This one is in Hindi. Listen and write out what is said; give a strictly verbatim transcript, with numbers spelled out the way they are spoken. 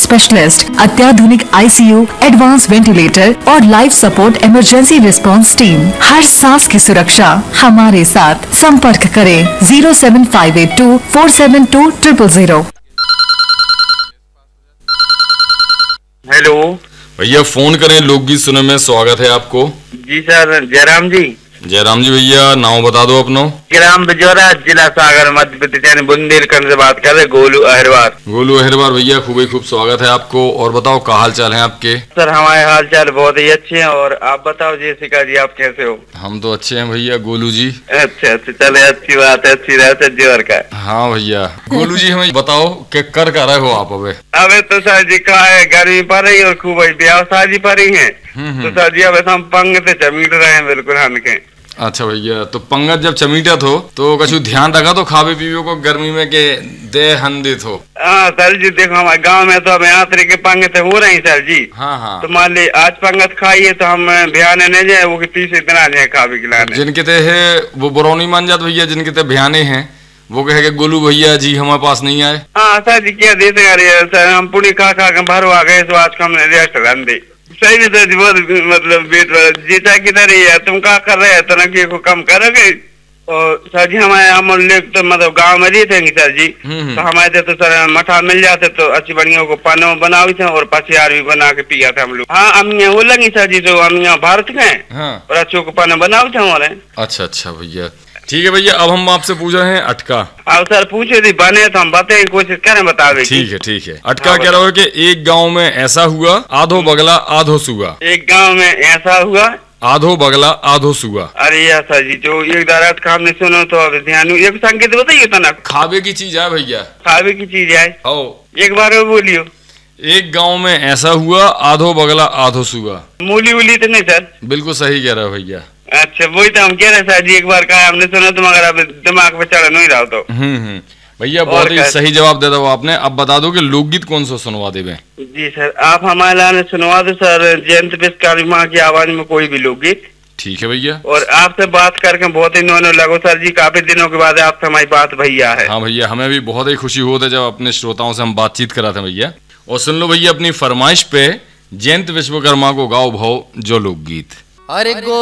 स्पेशलिस्ट, अत्याधुनिक आईसीयू, एडवांस वेंटिलेटर और life support emergency response team. हर सांस की सुरक्षा हमारे साथ। संपर्क करें zero seven five eight to four seven to triple zero. Hello भैया, फोन करें लोकगीत सुने में स्वागत है आपको। जी सर, जयराम जी। जयराम जी भैया, नाम बता दो अपनो। ग्राम बिजौरा, जिला सागर, मध्य प्रदेश, बुंदेलखंड से बात कर रहे गोलू अहिरवार। गोलू अहिरवार भैया, खूब ही खूब स्वागत है आपको। और बताओ, क्या हाल चाल है आपके? सर हमारे हाल चाल बहुत ही अच्छे हैं। और आप बताओ जयसिका जी, आप कैसे हो? हम तो अच्छे हैं भैया। गोलू जी? अच्छा अच्छा, चले, अच्छी बात है, अच्छी बात है जोर का। हाँ भैया। गोलू जी, हमें बताओ कि कर क्या रहे हो आप अबे? अबे तो सर जी कहा है, गर्मी पड़ रही है और खूब ब्याह शादी पड़ रही है, तो सर जी अब हम पंग से चमीट रहे हैं बिल्कुल हन के। अच्छा भैया, तो पंगत जब चमीटत हो तो कछु ध्यान रखा तो खावे पीवे को गर्मी में के दे हंदित हो? हाँ सर जी, देखो हमारे गांव में तो अब यहाँ तरीके पंगत हो रही सर जी। हाँ हाँ। तो मान ली आज पंगत खाइए तो हम ध्यान नहीं जाए वो पीछे इतना जाए खावे खिलाने। जिनके ते है वो बुरौनी मान जात भैया, जिनके ते भयाने हैं वो कहे कि गोलू भैया जी हमारे पास नहीं आए। हाँ सर जी, क्या देते सर, हम पूरी खा खा के भरो आ गए, तो आज का हमने रेस्ट रन दे। सही में सर जी, बहुत मतलब बेट जीता की तरह है। तुम क्या कर रहे हैं, तरक्की को कम करोगे? और सर जी हमारे हम लोग तो मतलब गांव में रहते हैं सर जी, तो हमारे तो सर मठा मिल जाते तो अच्छी बढ़िया को पानो बनावी थे और पसियार भी बना के पिया था हम लोग। हाँ, अमिया वो लगी सर जी, तो अमिया भारत में और अच्छों को पानो बनावी थे हमारे। अच्छा अच्छा भैया, ठीक है भैया। अब हम आपसे पूछ रहे हैं अटका। अब सर पूछे थी बने तो हम बताए, कोशिश करें बतावे। ठीक है ठीक है। अटका कह रहा है कि एक गांव में ऐसा हुआ, आधो बगला आधो सुगा। एक गांव में ऐसा हुआ, आधो बगला आधो सुगा। अरे यार सर जी, जो एक दारात काम नहीं सुनो तो अब ध्यान, एक संकेत बताइए तो ना। खावे की चीज है भैया। खावे की चीज है? ओ, एक बार वो बोलियो। एक गांव में ऐसा हुआ, आधो बगला आधो सुगा। मूली उली तो नहीं सर? बिल्कुल सही कह रहा है भैया। अच्छा, वही तो हम कह रहे सर जी, एक बार कहा हमने सुना तो, मगर अब दिमाग में चढ़ नहीं रहा तो। हम्म हम्म भैया, बहुत ही सही जवाब दे दो आपने। अब बता दो कि लोकगीत कौन सा सुनवा देवे? जी सर, आप हमारे लाने सुनवा दो सर, जयंत विश्वकर्मा माँ की आवाज में कोई भी लोकगीत। ठीक है भैया। और आपसे बात करके बहुत ही नोनो लगो सर जी, काफी दिनों के बाद आपसे हमारी बात भैया है। हाँ भैया, हमें भी बहुत ही खुशी होती जब अपने श्रोताओं से हम बातचीत करा था भैया। और सुन लो भैया, अपनी फरमाइश पे जयंत विश्वकर्मा को गाओ भाव जो लोकगीत। अरे